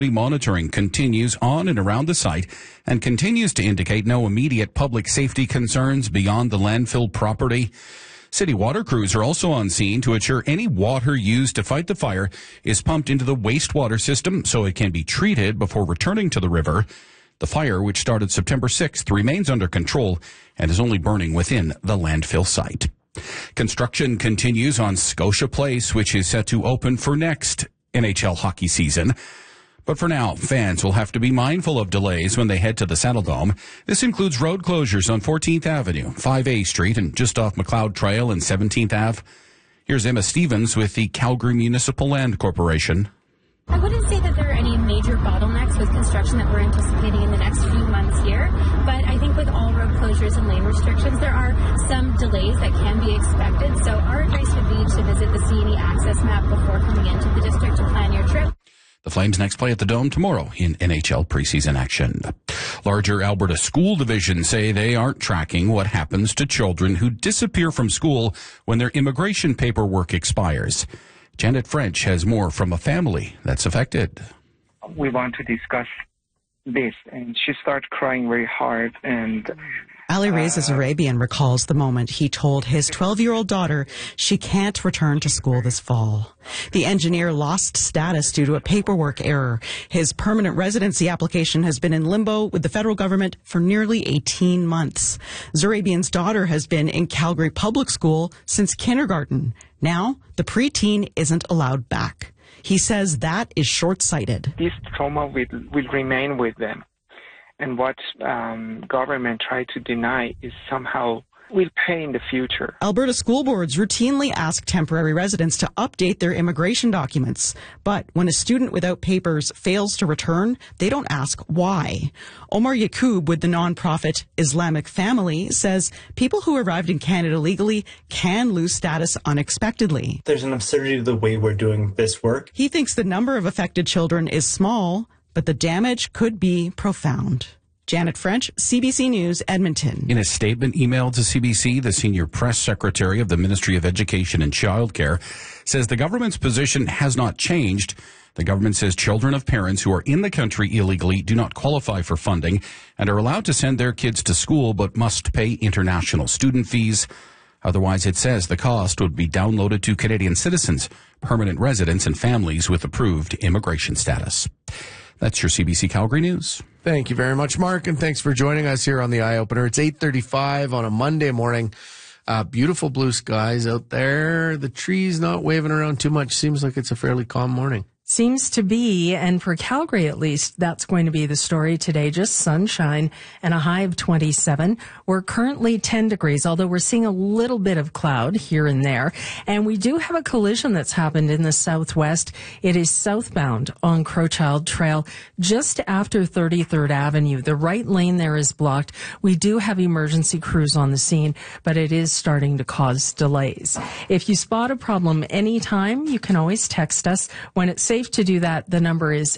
Monitoring continues on and around the site and continues to indicate no immediate public safety concerns beyond the landfill property. City water crews are also on scene to ensure any water used to fight the fire is pumped into the wastewater system so it can be treated before returning to the river. The fire, which started September 6th, remains under control and is only burning within the landfill site. Construction continues on Scotia Place, which is set to open for next NHL hockey season. But for now, fans will have to be mindful of delays when they head to the Saddledome. This includes road closures on 14th Avenue, 5A Street, and just off McLeod Trail and 17th Ave. Here's Emma Stevens with the Calgary Municipal Land Corporation. I wouldn't say that there are any major bottlenecks with construction that we're anticipating in the next few months here, but I think with all road closures and lane restrictions, there are some delays that can be expected. So our advice would be to visit the C&E access map before coming into the district to plan your trip. The Flames next play at the Dome tomorrow in NHL preseason action. Larger Alberta school divisions say they aren't tracking what happens to children who disappear from school when their immigration paperwork expires. Janet French has more from a family that's affected. We want to discuss this, and she started crying very hard. And Ali Reza Zarabian recalls the moment he told his 12-year-old daughter she can't return to school this fall. The engineer lost status due to a paperwork error. His permanent residency application has been in limbo with the federal government for nearly 18 months. Zarabian's daughter has been in Calgary Public School since kindergarten. Now, the preteen isn't allowed back. He says that is short-sighted. This trauma will remain with them. And what government tried to deny is somehow will pay in the future. Alberta school boards routinely ask temporary residents to update their immigration documents. But when a student without papers fails to return, they don't ask why. Omar Yacoub with the nonprofit Islamic Family says people who arrived in Canada legally can lose status unexpectedly. There's an absurdity to the way we're doing this work. He thinks the number of affected children is small, but the damage could be profound. Janet French, CBC News, Edmonton. In a statement emailed to CBC, the senior press secretary of the Ministry of Education and Childcare says the government's position has not changed. The government says children of parents who are in the country illegally do not qualify for funding and are allowed to send their kids to school but must pay international student fees. Otherwise, it says the cost would be downloaded to Canadian citizens, permanent residents, and families with approved immigration status. That's your CBC Calgary News. Thank you very much, Mark, and thanks for joining us here on the Eye Opener. It's 8:35 on a Monday morning. Beautiful blue skies out there. The trees not waving around too much. Seems like it's a fairly calm morning. Seems to be, and for Calgary at least, that's going to be the story today. Just sunshine and a high of 27. We're currently 10 degrees, although we're seeing a little bit of cloud here and there. And we do have a collision that's happened in the southwest. It is southbound on Crowchild Trail, just after 33rd Avenue. The right lane there is blocked. We do have emergency crews on the scene, but it is starting to cause delays. If you spot a problem anytime, you can always text us. When it's safe to do that, the number is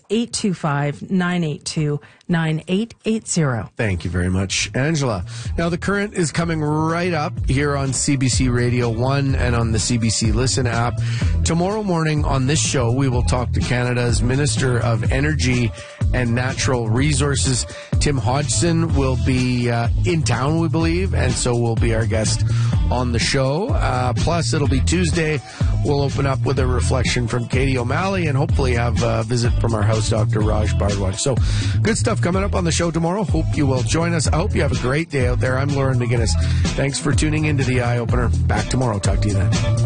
825-982-9880. Thank you very much, Angela. Now, the current is coming right up here on CBC Radio 1 and on the CBC Listen app. Tomorrow morning on this show, we will talk to Canada's Minister of Energy and Natural Resources. Tim Hodgson will be in town, we believe, and so will be our guest on the show. Plus, it'll be Tuesday. We'll open up with a reflection from Katie O'Malley and hopefully have a visit from our house doctor, Raj Bhardwaj. So, good stuff coming up on the show tomorrow. Hope you will join us. I hope you have a great day out there. I'm Lauren McGinnis. Thanks for tuning into the Eye Opener. Back tomorrow. Talk to you then.